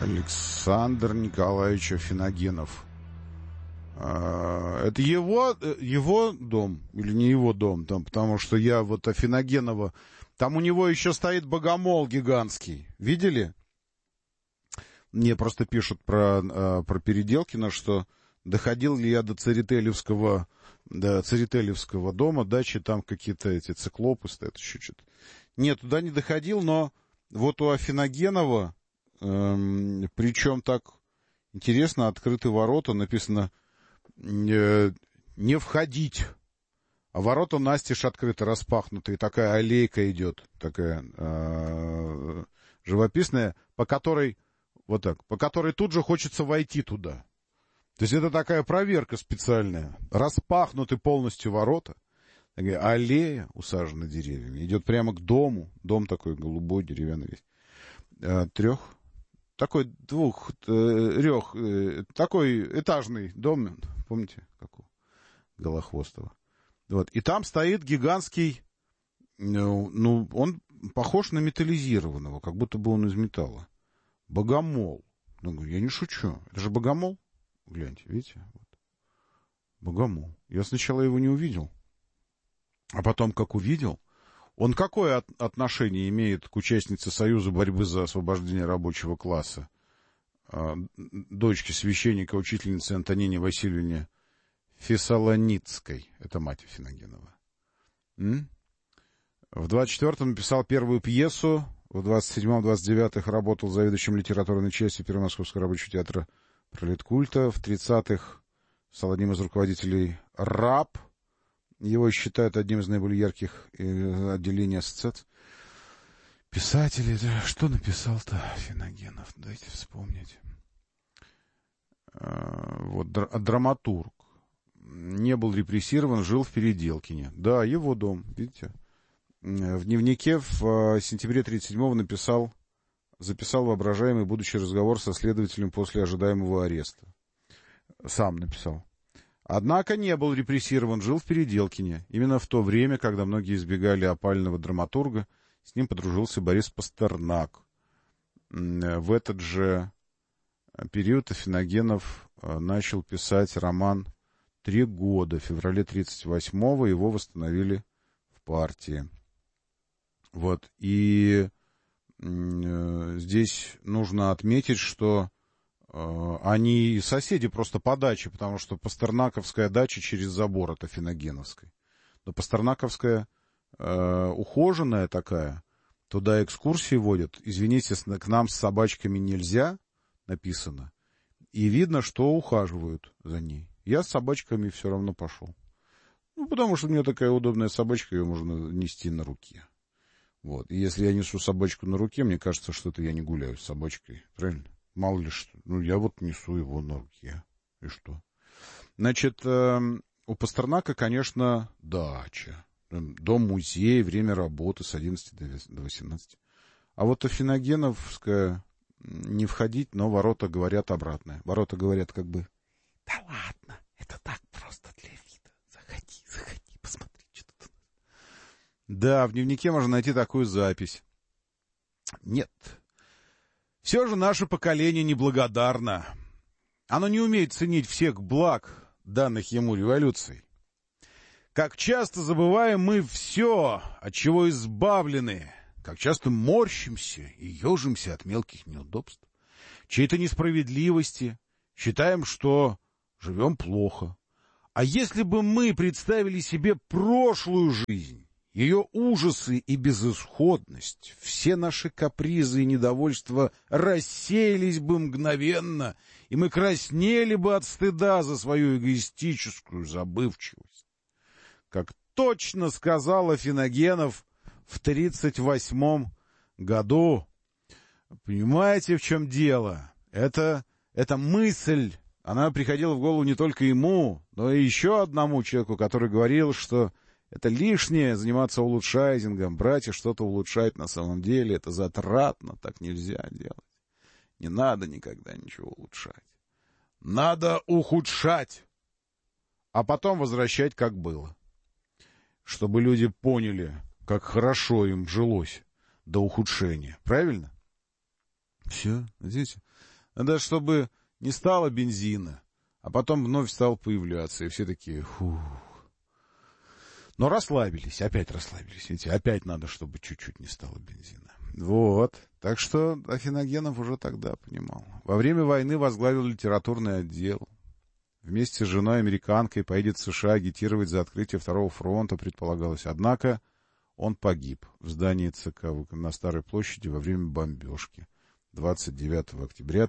Александр Николаевич Афиногенов. Это его дом или не его дом? Там, потому что я вот Афиногенова... Там у него еще стоит богомол гигантский. Видели? Мне просто пишут про Переделкино, что доходил ли я до Церетелевского дома, дачи, там какие-то эти циклопы стоят, еще что-то. Нет, туда не доходил, но вот у Афиногенова, причем так интересно, открыты ворота, написано «не входить». А ворота настежь открыты, распахнуты, и такая аллейка идет, такая живописная, по которой тут же хочется войти туда. То есть это такая проверка специальная. Распахнуты полностью ворота, такая аллея, усажена деревьями, идет прямо к дому. Дом такой голубой, деревянный весь. Такой такой этажный дом, помните, как у Голохвостова. Вот. И там стоит гигантский, он похож на металлизированного, как будто бы он из металла. Богомол. Я не шучу. Это же богомол. Гляньте, видите? Вот. Богомол. Я сначала его не увидел. А потом, как увидел, он какое отношение имеет к участнице Союза борьбы за освобождение рабочего класса? Дочке священника, учительницы Антонине Васильевне Фессалоницкой. Это мать Афиногенова. В 24-м написал первую пьесу. В 27-29-х работал заведующим литературной частью Первомосковского рабочего театра Пролеткульта. В 30-х стал одним из руководителей РАП. Его считают одним из наиболее ярких отделений ассоциаций. Писатель. Что написал-то Афиногенов? Дайте вспомнить. Вот драматург. Не был репрессирован, жил в Переделкине. Да, его дом, видите. В дневнике в сентябре 1937-го записал воображаемый будущий разговор со следователем после ожидаемого ареста. Сам написал. Однако не был репрессирован, жил в Переделкине. Именно в то время, когда многие избегали опального драматурга, с ним подружился Борис Пастернак. В этот же период Афиногенов начал писать роман «3 года». В феврале 1938-го его восстановили в партии. Вот. И здесь нужно отметить, что они соседи просто по даче, потому что Пастернаковская дача через забор от Афиногеновской. Но Пастернаковская ухоженная такая, туда экскурсии водят. Извините, к нам с собачками нельзя, написано. И видно, что ухаживают за ней. Я с собачками все равно пошел. Потому что у меня такая удобная собачка, ее можно нести на руке. Вот. И если я несу собачку на руке, мне кажется, что это я не гуляю с собачкой. Правильно? Мало ли что. Я вот несу его на руке. И что? Значит, у Пастернака, конечно, дача. Дом-музей, время работы с 11 до 18. А вот Афиногеновская не входить, но ворота говорят обратное. Ворота говорят как бы: да ладно, это так просто для вида. Заходи, посмотри, что тут. Да, в дневнике можно найти такую запись. Нет. Все же наше поколение неблагодарно. Оно не умеет ценить всех благ, данных ему революцией. Как часто забываем мы все, от чего избавлены, как часто морщимся и ежимся от мелких неудобств, чьей-то несправедливости, считаем, что живем плохо. А если бы мы представили себе прошлую жизнь, ее ужасы и безысходность, все наши капризы и недовольства рассеялись бы мгновенно, и мы краснели бы от стыда за свою эгоистическую забывчивость. Как точно сказал Афиногенов в 1938 году. Понимаете, в чем дело? Эта мысль, она приходила в голову не только ему, но и еще одному человеку, который говорил, что это лишнее заниматься улучшайзингом, брать и что-то улучшать на самом деле, это затратно, так нельзя делать. Не надо никогда ничего улучшать. Надо ухудшать, а потом возвращать, как было. Чтобы люди поняли, как хорошо им жилось до ухудшения. Правильно? Все, видите? Надо, чтобы не стало бензина, а потом вновь стал появляться, и все такие, фух. Но расслабились, опять расслабились. Видите, опять надо, чтобы чуть-чуть не стало бензина. Вот. Так что Афиногенов уже тогда понимал. Во время войны возглавил литературный отдел. Вместе с женой американкой поедет в США агитировать за открытие Второго фронта, предполагалось. Однако он погиб в здании ЦК на Старой площади во время бомбежки 29 октября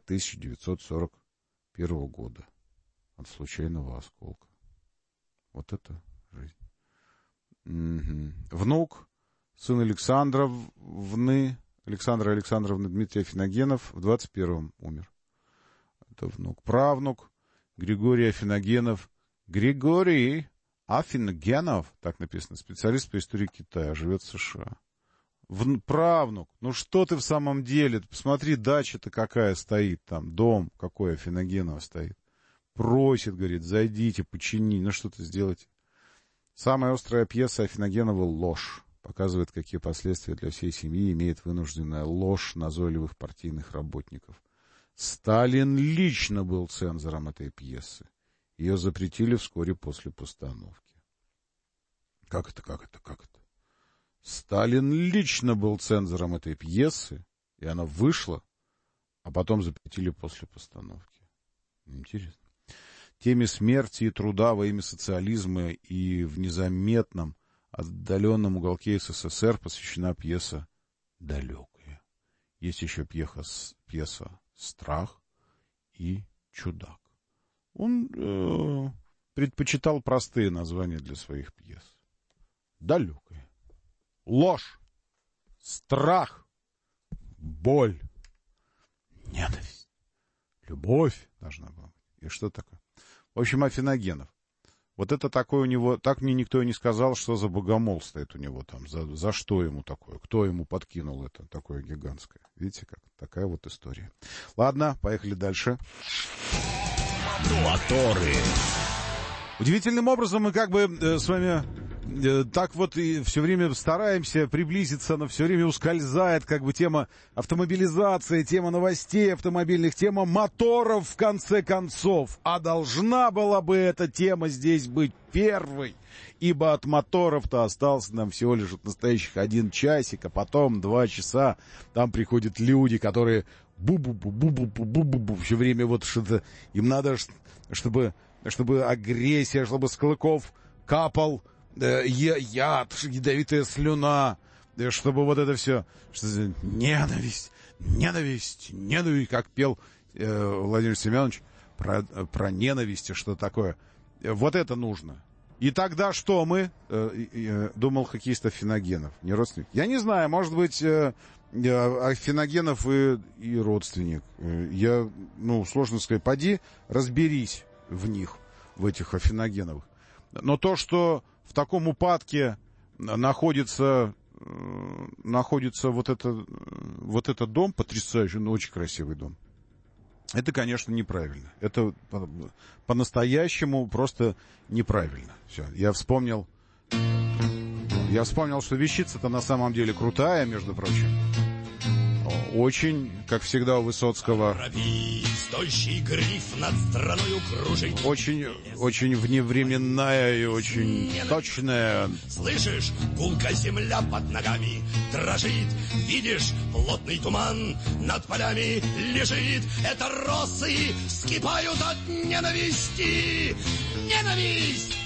1941 года от случайного осколка. Вот это жизнь. Угу. Внук, сын Александра Александровны Дмитрий Афиногенов в 21-м умер. Это внук. Правнук Григорий Афиногенов. Григорий Афиногенов, так написано, специалист по истории Китая, живет в США. Правнук, ну что ты в самом деле? Посмотри, дача-то какая стоит там, дом какой Афиногенова стоит. Просит, говорит, зайдите, почини, ну что-то сделайте. Самая острая пьеса Афиногенова «Ложь» показывает, какие последствия для всей семьи имеет вынужденная ложь назойливых партийных работников. Сталин лично был цензором этой пьесы. Ее запретили вскоре после постановки. Как это? Сталин лично был цензором этой пьесы, и она вышла, а потом запретили после постановки. Интересно. Теме смерти и труда во имя социализма и в незаметном, отдаленном уголке СССР посвящена пьеса «Далекая». Есть еще пьеса «Страх» и «Чудак». Он предпочитал простые названия для своих пьес. «Далекая», «Ложь», «Страх», «Боль», «Ненависть», «Любовь» должна была быть. И что такое? В общем, Афиногенов. Вот это такое у него... Так мне никто и не сказал, что за богомол стоит у него там. За что ему такое? Кто ему подкинул это такое гигантское? Видите как? Такая вот история. Ладно, поехали дальше. Моторы. Удивительным образом мы как бы с вами... Так вот и все время стараемся приблизиться, но все время ускользает как бы тема автомобилизации, тема новостей автомобильных, тема моторов в конце концов. А должна была бы эта тема здесь быть первой, ибо от моторов-то остался нам всего лишь от настоящих 1 часик, а потом 2 часа. Там приходят люди, которые бу-бу-бу-бу-бу-бу-бу-бу, все время вот что-то... Им надо, чтобы агрессия, чтобы с клыков капал... яд, ядовитая слюна, чтобы вот это все, ненависть, как пел Владимир Семенович про ненависть, что такое. Вот это нужно. И тогда что мы, думал хоккеист Афиногенов, не родственник? Я не знаю, может быть, Афиногенов и родственник. Сложно сказать, поди разберись в них, в этих Афиногеновых. Но то, что в таком упадке находится вот этот дом, потрясающий, но очень красивый дом, это, конечно, неправильно. Это по-настоящему просто неправильно. Все, я вспомнил, что вещица-то на самом деле крутая, между прочим. Очень, как всегда у Высоцкого, очень вневременная и очень точная. Слышишь, гулка земля под ногами дрожит, видишь, плотный туман над полями лежит. Это росы вскипают от ненависти. Ненависть!